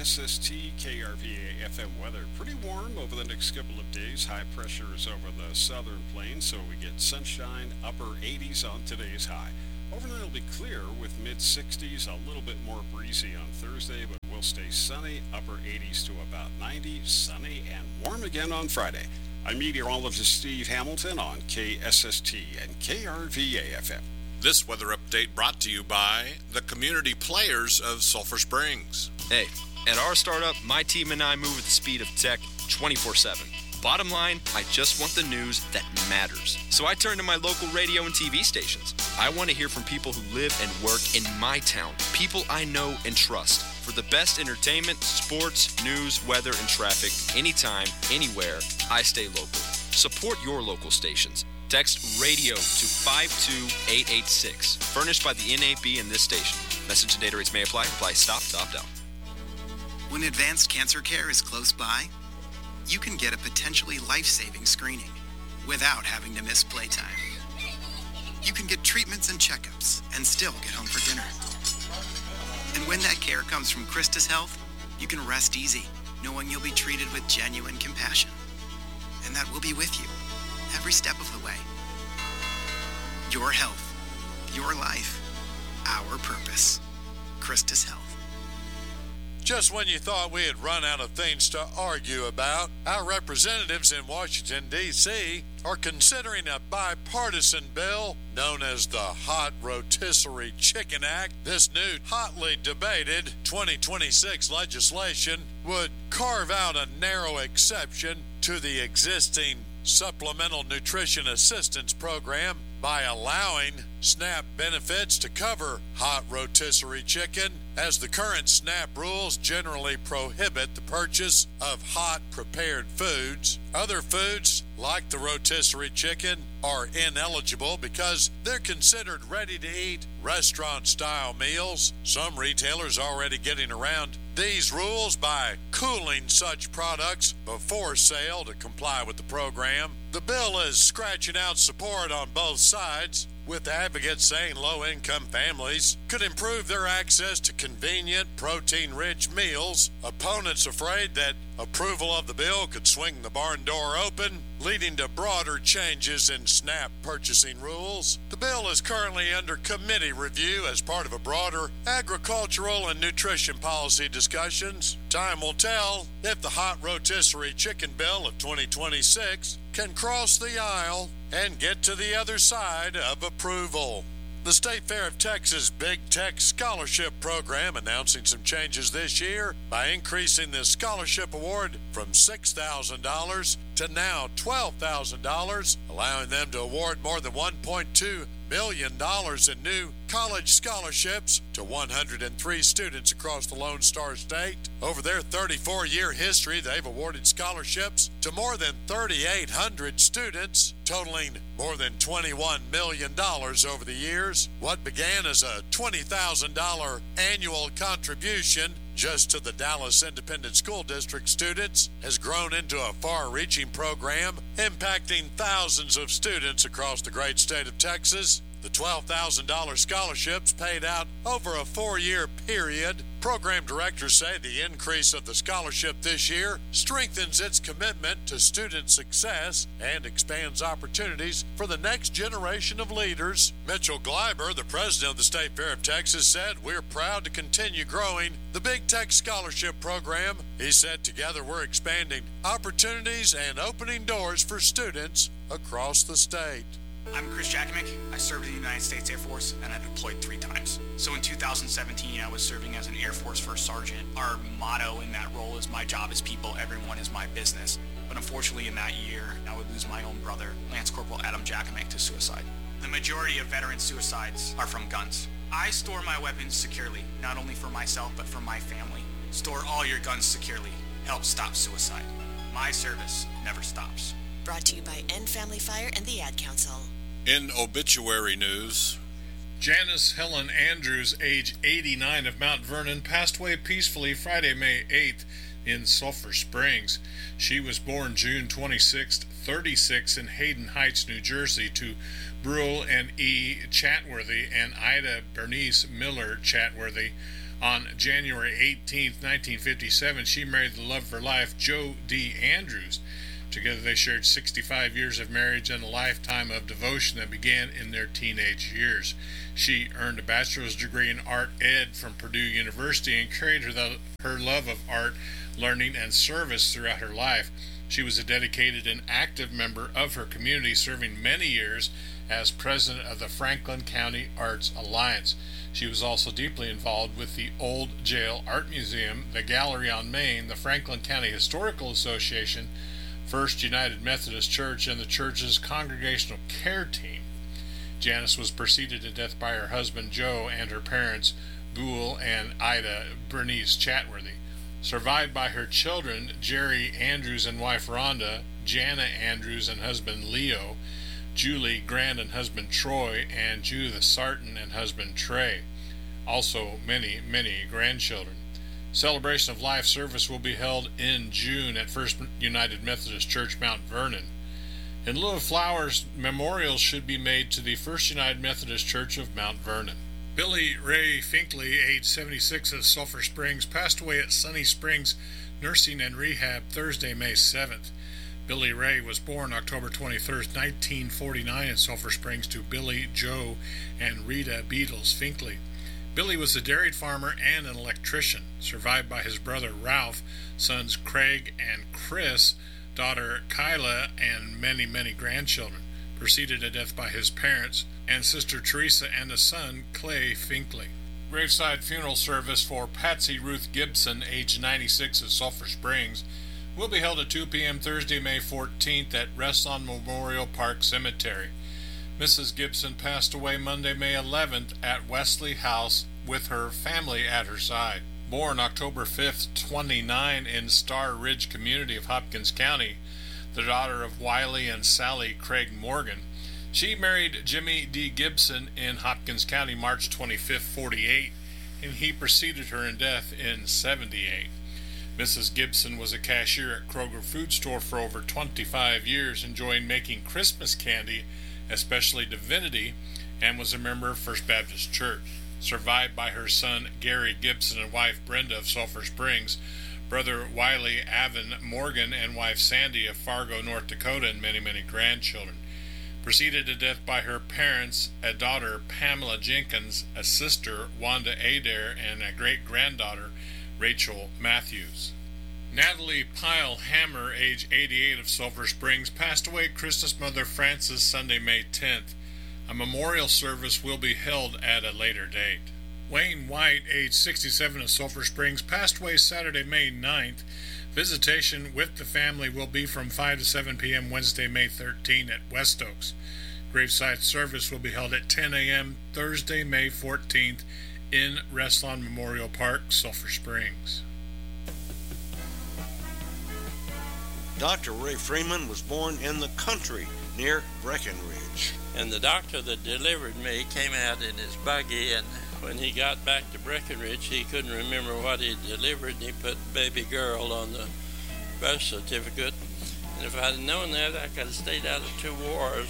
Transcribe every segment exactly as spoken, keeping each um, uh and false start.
S S T K R V A F M weather. Pretty warm over the next couple of days. High pressure is over the southern plains, so we get sunshine, upper eighties on today's high. Overnight will be clear with mid sixties, a little bit more breezy on Thursday, but we'll stay sunny, upper eighties to about ninety, sunny and warm again on Friday. I'm meteorologist Steve Hamilton on K S S T and K R V A F M. This weather update brought to you by the community players of Sulphur Springs. Hey, at our startup, my team and I move at the speed of tech twenty-four seven. Bottom line, I just want the news that matters. So I turn to my local radio and T V stations. I want to hear from people who live and work in my town, people I know and trust. For the best entertainment, sports, news, weather, and traffic, anytime, anywhere, I stay local. Support your local stations. Text radio to five two eight eight six. Furnished by the N A B and this station. Message and data rates may apply. Apply stop to opt out. When advanced cancer care is close by, you can get a potentially life-saving screening without having to miss playtime. You can get treatments and checkups and still get home for dinner. And when that care comes from Christus Health, you can rest easy, knowing you'll be treated with genuine compassion. And that we'll be with you every step of the way. Your health, your life, our purpose. Christus Health. Just when you thought we had run out of things to argue about, our representatives in Washington, D C are considering a bipartisan bill known as the Hot Rotisserie Chicken Act. This new, hotly debated twenty twenty-six legislation would carve out a narrow exception to the existing Supplemental Nutrition Assistance Program by allowing SNAP benefits to cover hot rotisserie chicken, as the current SNAP rules generally prohibit the purchase of hot prepared foods. Other foods, like the rotisserie chicken, are ineligible because they're considered ready-to-eat restaurant-style meals. Some retailers are already getting around these rules by cooling such products before sale to comply with the program. The bill is scratching out support on both sides, with advocates saying low-income families could improve their access to convenient, protein-rich meals. Opponents afraid that approval of the bill could swing the barn door open, leading to broader changes in SNAP purchasing rules. The bill is currently under committee review as part of a broader agricultural and nutrition policy discussions. Time will tell if the hot rotisserie chicken bill of twenty twenty-six can cross the aisle and get to the other side of approval. The State Fair of Texas Big Tech Scholarship Program announcing some changes this year by increasing the scholarship award from six thousand dollars to now twelve thousand dollars, allowing them to award more than one point two million dollars in new college scholarships to one hundred three students across the Lone Star State. Over their thirty-four-year history, they've awarded scholarships to more than thirty-eight hundred students, totaling more than twenty-one million dollars over the years. What began as a twenty thousand dollars annual contribution just to the Dallas Independent School District students has grown into a far-reaching program impacting thousands of students across the great state of Texas. The twelve thousand dollars scholarships paid out over a four-year period. Program directors say the increase of the scholarship this year strengthens its commitment to student success and expands opportunities for the next generation of leaders. Mitchell Gleiber, the president of the State Fair of Texas, said, "We're proud to continue growing the Big Tech Scholarship Program." He said, "Together we're expanding opportunities and opening doors for students across the state." I'm Chris Jakimick. I served in the United States Air Force and I deployed three times. So in two thousand seventeen, I was serving as an Air Force First Sergeant. Our motto in that role is "My job is people, everyone is my business." But unfortunately in that year, I would lose my own brother, Lance Corporal Adam Jakimick, to suicide. The majority of veteran suicides are from guns. I store my weapons securely, not only for myself, but for my family. Store all your guns securely. Help stop suicide. My service never stops. Brought to you by End Family Fire and the Ad Council. In obituary news, Janice Helen Andrews, age eighty-nine, of Mount Vernon, passed away peacefully Friday, May eighth in Sulphur Springs. She was born June twenty-sixth, thirty-six in Hayden Heights, New Jersey, to Brule and E. Chatworthy and Ida Bernice Miller Chatworthy. On January eighteenth, nineteen fifty-seven, she married the love of her life, Joe D. Andrews. Together they shared sixty-five years of marriage and a lifetime of devotion that began in their teenage years. She earned a bachelor's degree in art ed from Purdue University and carried her, the, her love of art, learning, and service throughout her life. She was a dedicated and active member of her community, serving many years as president of the Franklin County Arts Alliance. She was also deeply involved with the Old Jail Art Museum, the Gallery on Main, the Franklin County Historical Association, First United Methodist Church, and the church's Congregational Care Team. Janice was preceded to death by her husband Joe and her parents, Boole and Ida Bernice Chatworthy. Survived by her children, Jerry Andrews and wife Rhonda, Jana Andrews and husband Leo, Julie Grant and husband Troy, and Judith Sarton and husband Trey. Also many, many grandchildren. Celebration of Life service will be held in June at First United Methodist Church, Mount Vernon. In lieu of flowers, memorials should be made to the First United Methodist Church of Mount Vernon. Billy Ray Finkley, age seventy-six, of Sulphur Springs, passed away at Sunny Springs Nursing and Rehab Thursday, May seventh. Billy Ray was born October twenty-third, nineteen forty-nine in Sulphur Springs to Billy, Joe, and Rita Beatles Finkley. Billy was a dairy farmer and an electrician, survived by his brother Ralph, sons Craig and Chris, daughter Kyla, and many, many grandchildren, preceded to death by his parents, and sister Teresa and a son, Clay Finkley. Graveside funeral service for Patsy Ruth Gibson, age ninety-six, of Sulphur Springs, will be held at two p.m. Thursday, May fourteenth at Reston Memorial Park Cemetery. Missus Gibson passed away Monday, May eleventh at Wesley House with her family at her side. Born October fifth, twenty-nine in Star Ridge community of Hopkins County, the daughter of Wiley and Sally Craig Morgan, she married Jimmy D. Gibson in Hopkins County March twenty-fifth, forty-eight, and he preceded her in death in seventy-eight. Missus Gibson was a cashier at Kroger Food Store for over twenty-five years, enjoying making Christmas candy, especially Divinity, and was a member of First Baptist Church. Survived by her son Gary Gibson and wife Brenda of Sulphur Springs, brother Wiley Avon Morgan and wife Sandy of Fargo, North Dakota, and many, many grandchildren. Preceded to death by her parents, a daughter Pamela Jenkins, a sister Wanda Adair, and a great-granddaughter Rachel Matthews. Natalie Pyle Hammer, age eighty-eight, of Sulphur Springs, passed away at Christmas Mother Francis Sunday, May tenth. A memorial service will be held at a later date. Wayne White, age sixty-seven, of Sulphur Springs, passed away Saturday, May ninth. Visitation with the family will be from five to seven p.m. Wednesday, May thirteenth at West Oaks. Graveside service will be held at ten a.m. Thursday, May fourteenth in Reston Memorial Park, Sulphur Springs. Doctor Ray Freeman was born in the country near Breckenridge. And the doctor that delivered me came out in his buggy, and when he got back to Breckenridge, he couldn't remember what he delivered, and he put baby girl on the birth certificate. And if I'd known that, I could have stayed out of two wars.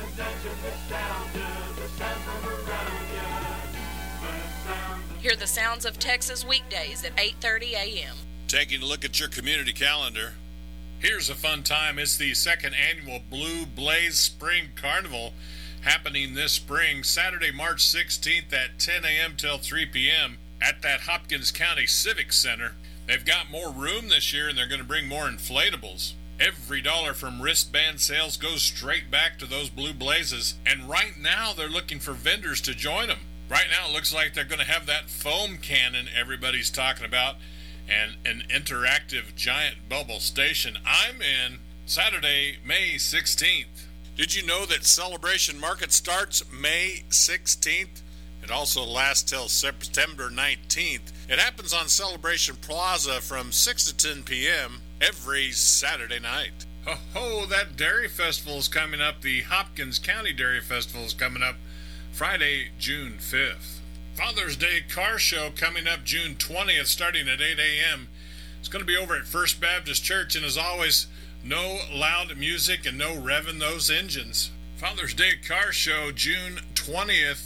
Hear the sounds of Texas weekdays at eight thirty a.m. Taking a look at your community calendar. Here's a fun time. It's the second annual Blue Blaze Spring Carnival happening this spring, Saturday, March sixteenth at ten a.m. till three p.m. at that Hopkins County Civic Center. They've got more room this year, and they're going to bring more inflatables. Every dollar from wristband sales goes straight back to those Blue Blazes, and right now they're looking for vendors to join them. Right now it looks like they're going to have that foam cannon everybody's talking about, and an interactive giant bubble station. I'm in Saturday, May sixteenth. Did you know that Celebration Market starts May sixteenth? It also lasts till September nineteenth. It happens on Celebration Plaza from six to ten p.m. every Saturday night. Ho ho, that Dairy Festival is coming up. The Hopkins County Dairy Festival is coming up Friday, June fifth. Father's Day Car Show coming up June twentieth, starting at eight a.m. It's going to be over at First Baptist Church, and as always, no loud music and no revving those engines. Father's Day Car Show, June twentieth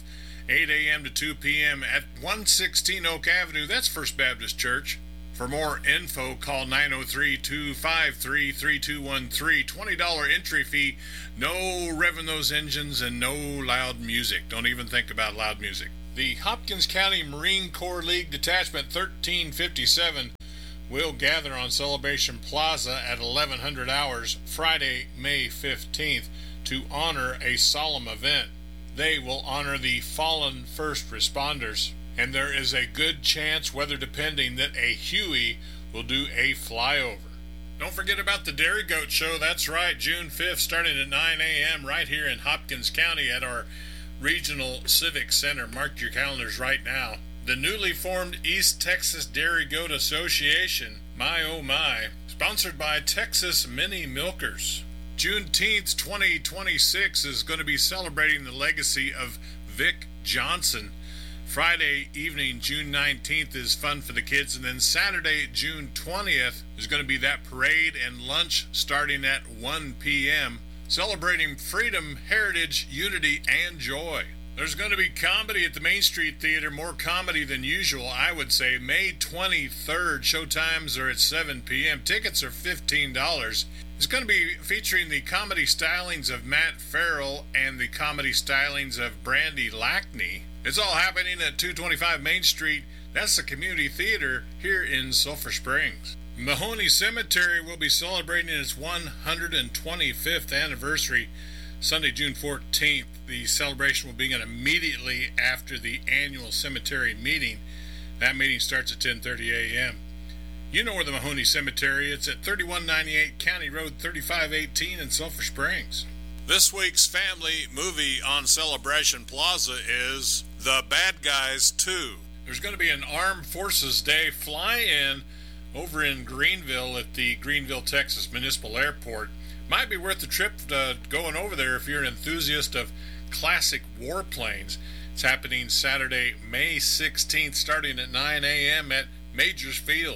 eight a.m. to two p.m. at one sixteen Oak Avenue. That's First Baptist Church. For more info, call nine oh three, two five three, three two one three. twenty dollars entry fee. No revving those engines and no loud music. Don't even think about loud music. The Hopkins County Marine Corps League Detachment thirteen fifty-seven will gather on Celebration Plaza at eleven hundred hours Friday, May fifteenth to honor a solemn event. They will honor the fallen first responders, and there is a good chance, weather depending, that a Huey will do a flyover. Don't forget about the Dairy Goat Show. That's right, June fifth, starting at nine a.m. right here in Hopkins County at our Regional Civic Center. Mark your calendars right now. The newly formed East Texas Dairy Goat Association, my oh my, sponsored by Texas Mini Milkers. Juneteenth twenty twenty-six is going to be celebrating the legacy of Vic Johnson. Friday evening, June nineteenth, is fun for the kids, and then Saturday, June twentieth, is going to be that parade and lunch starting at one p.m., celebrating freedom, heritage, unity, and joy. There's going to be comedy at the Main Street Theater, more comedy than usual, I would say. May twenty-third, showtimes are at seven p.m. Tickets are fifteen dollars. It's going to be featuring the comedy stylings of Matt Farrell and the comedy stylings of Brandy Lackney. It's all happening at two twenty-five Main Street. That's the community theater here in Sulphur Springs. Mahoney Cemetery will be celebrating its one hundred twenty-fifth anniversary Sunday, June fourteenth. The celebration will begin immediately after the annual cemetery meeting. That meeting starts at ten thirty a.m. You know where the Mahoney Cemetery is. It's at thirty-one ninety-eight County Road thirty-five eighteen in Sulphur Springs. This week's family movie on Celebration Plaza is The Bad Guys two. There's going to be an Armed Forces Day fly-in over in Greenville at the Greenville, Texas Municipal Airport. Might be worth the trip uh, going over there if you're an enthusiast of classic warplanes. It's happening Saturday, May sixteenth, starting at nine a.m. at Majors Field.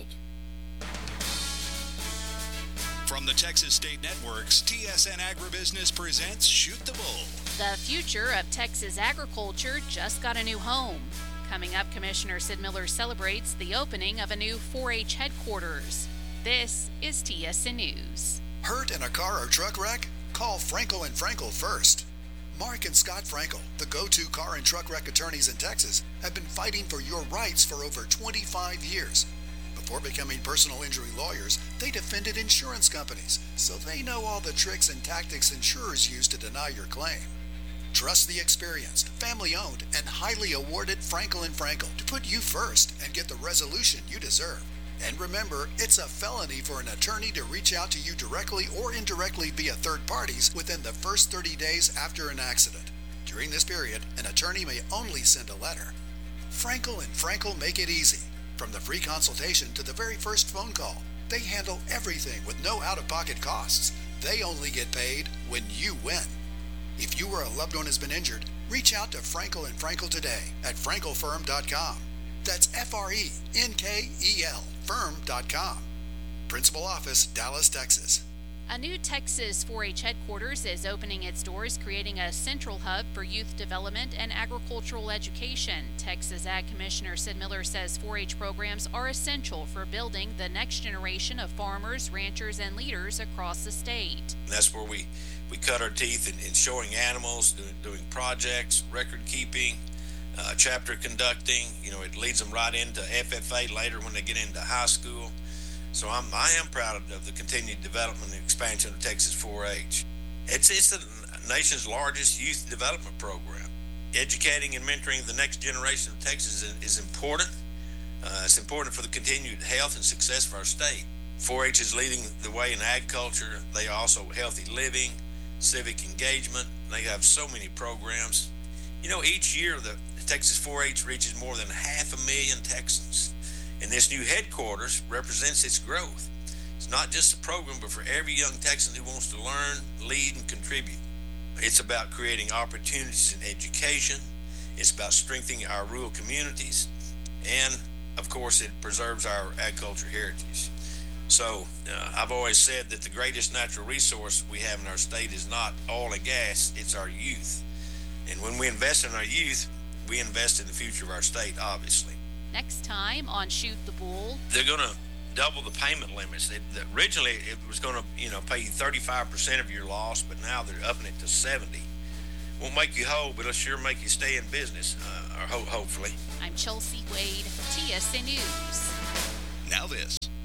From the Texas State Networks, T S N Agribusiness presents Shoot the Bull. The future of Texas agriculture just got a new home. Coming up, Commissioner Sid Miller celebrates the opening of a new four H headquarters. This is T S N News. Hurt in a car or truck wreck? Call Frankel and Frankel first. Mark and Scott Frankel, the go-to car and truck wreck attorneys in Texas, have been fighting for your rights for over twenty-five years. Before becoming personal injury lawyers, they defended insurance companies, so they know all the tricks and tactics insurers use to deny your claim. Trust the experienced, family-owned, and highly awarded Frankel and Frankel to put you first and get the resolution you deserve. And remember, it's a felony for an attorney to reach out to you directly or indirectly via third parties within the first thirty days after an accident. During this period, an attorney may only send a letter. Frankel and Frankel make it easy. From the free consultation to the very first phone call, they handle everything with no out-of-pocket costs. They only get paid when you win. If you or a loved one has been injured, reach out to Frankel and Frankel today at frankel firm dot com. That's F R E N K E L firm dot com. Principal office, Dallas, Texas. A new Texas four H headquarters is opening its doors, creating a central hub for youth development and agricultural education. Texas Ag Commissioner Sid Miller says four H programs are essential for building the next generation of farmers, ranchers, and leaders across the state. And that's where we, we cut our teeth in, in showing animals, doing, doing projects, record keeping, uh, chapter conducting. You know, it leads them right into F F A later when they get into high school. So I'm, I am proud of the continued development and expansion of Texas four H. It's, it's the nation's largest youth development program. Educating and mentoring the next generation of Texas is, is important. Uh, it's important for the continued health and success of our state. four H is leading the way in agriculture. They are also healthy living, civic engagement. They have so many programs. You know, each year the Texas four H reaches more than half a million Texans. And this new headquarters represents its growth. It's not just a program, but for every young Texan who wants to learn, lead, and contribute. It's about creating opportunities in education. It's about strengthening our rural communities. And, of course, it preserves our agriculture heritage. So, uh, I've always said that the greatest natural resource we have in our state is not oil and gas, it's our youth. And when we invest in our youth, we invest in the future of our state, obviously. Next time on Shoot the Bull. They're going to double the payment limits. They, the, originally, it was going to, you know, pay you thirty-five percent of your loss, but now they're upping it to seventy. Won't make you whole, but it'll sure make you stay in business, uh, or ho- hopefully. I'm Chelsea Wade, T S N News. Now this.